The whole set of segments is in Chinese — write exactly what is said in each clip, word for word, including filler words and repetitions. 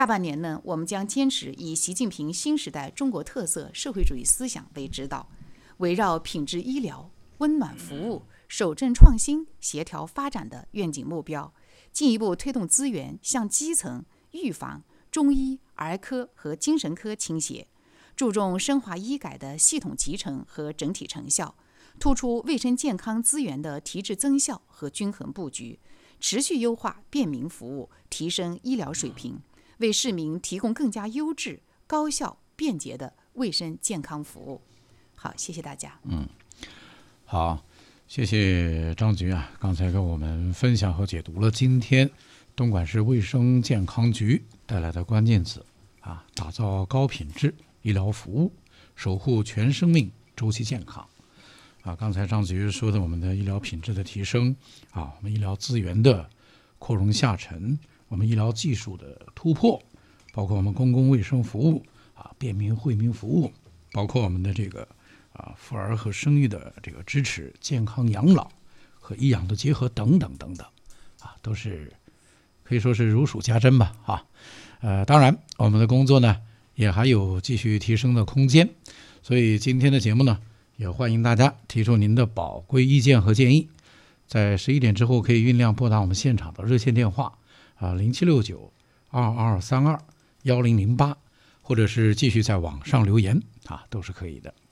下半年呢，我们将坚持以习近平新时代中国特色社会主义思想为指导，围绕品质医疗、温暖服务、守正创新、协调发展的愿景目标，进一步推动资源向基层、预防、中医、儿科和精神科倾斜，注重深化医改的系统集成和整体成效，突出卫生健康资源的提质增效和均衡布局，持续优化便民服务，提升医疗水平，为市民提供更加优质、高效、便捷的卫生健康服务。好，谢谢大家。 嗯，好，谢谢张局啊，刚才跟我们分享和解读了今天东莞市卫生健康局带来的关键词啊，打造高品质医疗服务，守护全生命周期健康。啊，刚才张局说的我们的医疗品质的提升啊，我们医疗资源的扩容下沉，我们医疗技术的突破，包括我们公共卫生服务啊，便民惠民服务，包括我们的这个啊妇儿和生育的这个支持，健康养老和医养的结合等等等等啊，都是可以说是如数家珍吧啊。呃，当然我们的工作呢也还有继续提升的空间，所以今天的节目呢，也欢迎大家提出您的宝贵意见和建议，在十一点之后可以酝酿拨打我们现场的热线电话啊，零七六九二二三二幺零零八，或者是继续在网上留言啊，都是可以的。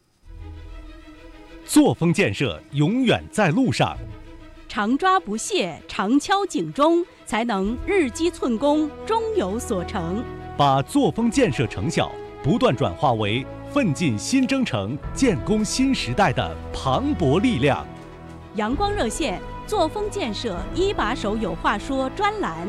作风建设永远在路上， 常抓不懈，常敲警钟，才能日积寸功，终有所成。 把作风建设成效不断转化为奋进新征程、建功新时代的磅礴力量。 阳光热线作风建设一把手有话说专栏。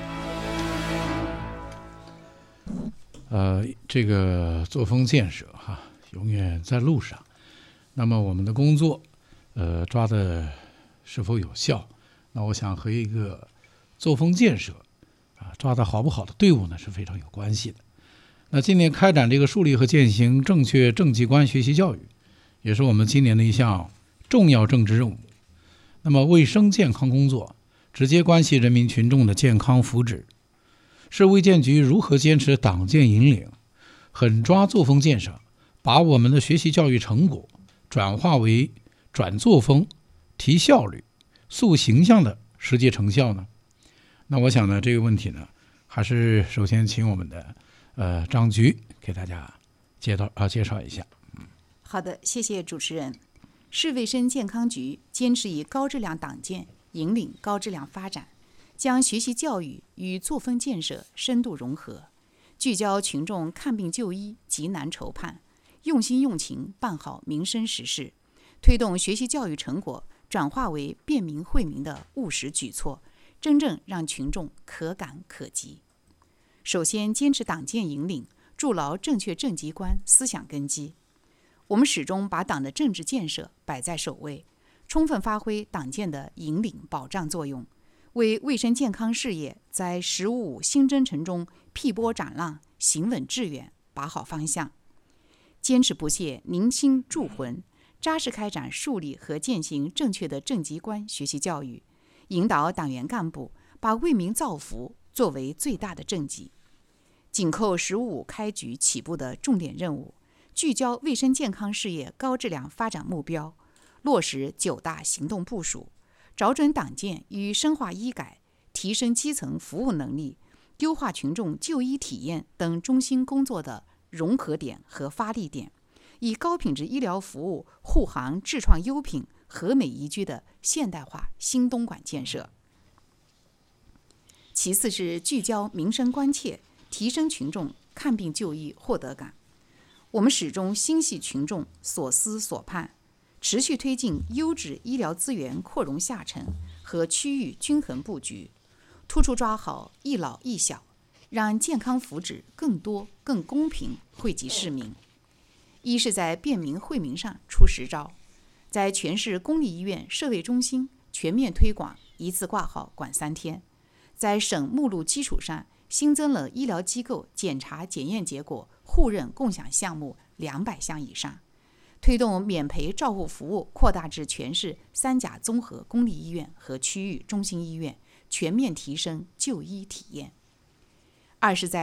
呃，这个作风建设哈、啊，永远在路上。那么我们的工作，呃，抓的是否有效？那我想和一个作风建设啊，抓的好不好的队伍呢，是非常有关系的。那今年开展这个树立和践行正确政绩观学习教育，也是我们今年的一项重要政治任务。那么卫生健康工作直接关系人民群众的健康福祉，市卫健局如何坚持党建引领，狠抓作风建设，把我们的学习教育成果转化为转作风、提效率、塑形象的实际成效呢？那我想呢，这个问题呢，还是首先请我们的呃张局给大家介绍啊介绍一下。 好的，谢谢主持人。市卫生健康局坚持以高质量党建引领高质量发展，将学习教育与作风建设深度融合，聚焦群众看病就医急难愁盼，用心用情办好民生实事，推动学习教育成果转化为便民惠民的务实举措，真正让群众可感可及。首先，坚持党建引领，筑牢正确政绩观思想根基。我们始终把党的政治建设摆在首位，充分发挥党建的引领保障作用，为卫生健康事业在“十五五”新征程中劈波斩浪、行稳致远，把好方向。坚持不懈凝心铸魂，扎实开展树立和践行正确的政绩观学习教育，引导党员干部把为民造福作为最大的政绩。紧扣“十五五”开局起步的重点任务，聚焦卫生健康事业高质量发展目标，落实九大行动部署，找准党建与深化医改、提升基层服务能力、优化群众就医体验等中心工作的融合点和发力点，以高品质医疗服务护航智创优品、和美宜居的现代化新东莞建设。其次是聚焦民生关切，提升群众看病就医获得感。我们始终心系群众所思所盼，持续推进优质医疗资源扩容下沉和区域均衡布局，突出抓好一老一小，让健康福祉更多、更公平惠及市民。一是在便民惠民上出实招，在全市公立医院社卫中心全面推广一次挂号管三天，在省目录基础上新增了医疗机构检查检验结果互认共享项目两百项以上，推动免赔照护服务扩大至全市三甲综合公立医院和区域中心医院，全面提升就医体验。 二是在